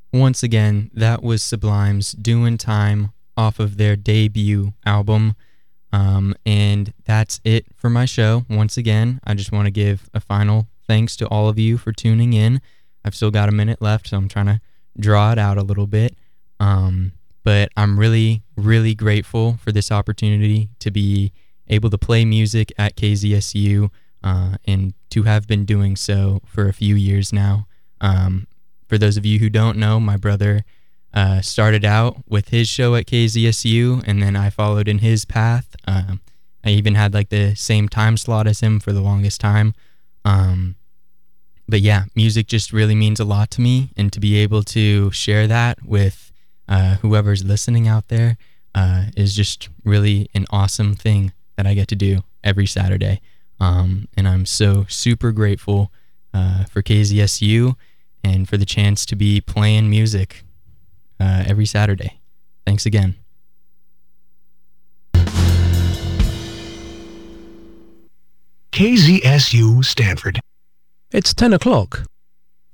once again, that was Sublime's Doing Time off of their debut album. And that's it for my show. Once again, I just want to give a final thanks to all of you for tuning in. I've still got a minute left, so I'm trying to draw it out a little bit. But I'm really, really grateful for this opportunity to be able to play music at KZSU and to have been doing so for a few years now. For those of you who don't know, my brother started out with his show at KZSU, and then I followed in his path. I even had like the same time slot as him for the longest time. But yeah, music just really means a lot to me, and to be able to share that with whoever's listening out there is just really an awesome thing that I get to do every Saturday. And I'm so super grateful for KZSU and for the chance to be playing music every Saturday. Thanks again. KZSU Stanford. It's 10 o'clock.